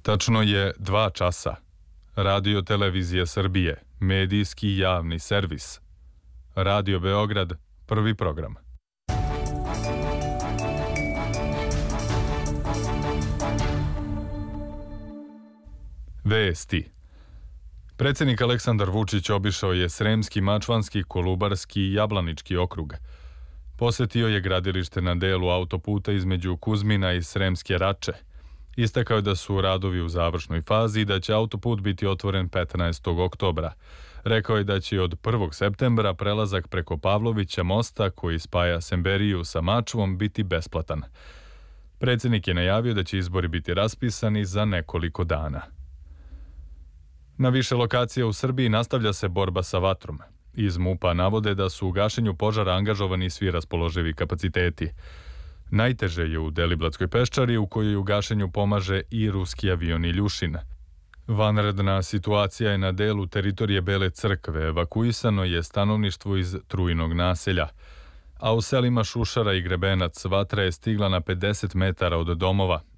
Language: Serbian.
Tačno je 2 časa. Radio Televizija Srbije, medijski javni servis. Radio Beograd, prvi program. Vesti. Predsjednik Aleksandar Vučić obišao je Sremski, Mačvanski, Kolubarski i Jablanički okrug. Posetio je gradilište na delu autoputa između Kuzmina i Sremske Rače. Istakao je da su radovi u završnoj fazi i da će autoput biti otvoren 15. oktobra. Rekao je da će od 1. septembra prelazak preko Pavlovića mosta koji spaja Semberiju sa Mačvom biti besplatan. Predsjednik je najavio da će izbori biti raspisani za nekoliko dana. Na više lokacija u Srbiji nastavlja se borba sa vatrom. Iz MUP-a navode da su u gašenju požara angažovani svi raspoloživi kapaciteti. Najteže je u Deliblatskoj peščari u kojoj u gašenju pomaže i ruski avion Iljušin. Vanredna situacija je na delu teritorije Bele crkve, evakuisano je stanovništvo iz Trujinog naselja. A u selima Šušara i Grebenac vatra je stigla na 50 metara od domova,